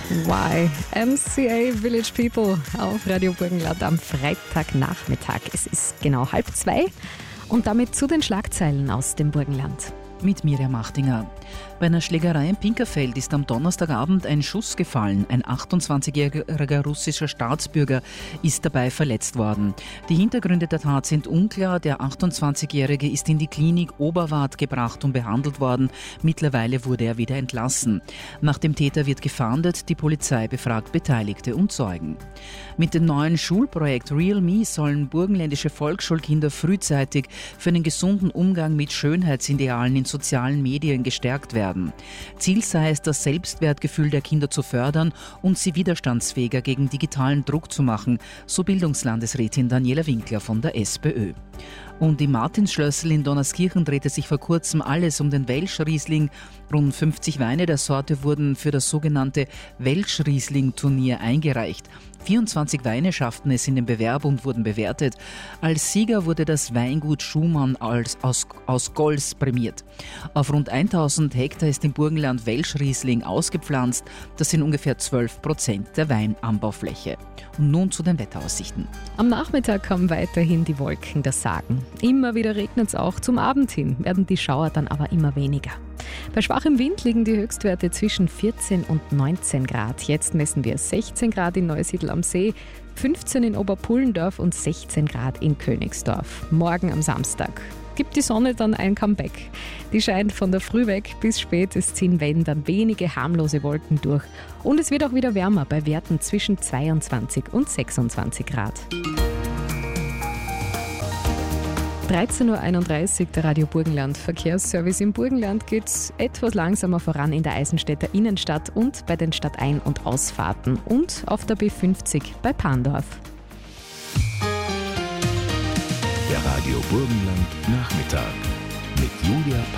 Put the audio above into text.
YMCA Village People auf Radio Burgenland am Freitagnachmittag. Es ist genau 1:30 und damit zu den Schlagzeilen aus dem Burgenland. Mit Miriam Achtinger. Bei einer Schlägerei in Pinkerfeld ist am Donnerstagabend ein Schuss gefallen. Ein 28-jähriger russischer Staatsbürger ist dabei verletzt worden. Die Hintergründe der Tat sind unklar. Der 28-jährige ist in die Klinik Oberwart gebracht und behandelt worden. Mittlerweile wurde er wieder entlassen. Nach dem Täter wird gefahndet. Die Polizei befragt Beteiligte und Zeugen. Mit dem neuen Schulprojekt Real Me sollen burgenländische Volksschulkinder frühzeitig für einen gesunden Umgang mit Schönheitsidealen in sozialen Medien gestärkt werden. Ziel sei es, das Selbstwertgefühl der Kinder zu fördern und sie widerstandsfähiger gegen digitalen Druck zu machen, so Bildungslandesrätin Daniela Winkler von der SPÖ. Und im Martinsschlössl in Donauskirchen drehte sich vor kurzem alles um den Welsch-Riesling. Rund 50 Weine der Sorte wurden für das sogenannte Welsch-Riesling-Turnier eingereicht. 24 Weine schafften es in den Bewerb und wurden bewertet. Als Sieger wurde das Weingut Schumann aus Gols prämiert. Auf rund 1000 Hektar ist im Burgenland Welsch-Riesling ausgepflanzt. Das sind ungefähr 12% der Weinanbaufläche. Und nun zu den Wetteraussichten. Am Nachmittag haben weiterhin die Wolken das Sagen. Immer wieder regnet es auch. Zum Abend hin werden die Schauer dann aber immer weniger. Bei schwachem Wind liegen die Höchstwerte zwischen 14 und 19 Grad. Jetzt messen wir 16 Grad in Neusiedl am See, 15 in Oberpullendorf und 16 Grad in Königsdorf. Morgen am Samstag gibt die Sonne dann ein Comeback. Die scheint von der Früh weg bis spät. Es ziehen, wenn, dann wenige harmlose Wolken durch. Und es wird auch wieder wärmer bei Werten zwischen 22 und 26 Grad. 13:31 Uhr, der Radio Burgenland Verkehrsservice. Im Burgenland geht es etwas langsamer voran in der Eisenstädter Innenstadt und bei den Stadtein- und Ausfahrten und auf der B50 bei Pandorf. Der Radio Burgenland Nachmittag mit Julia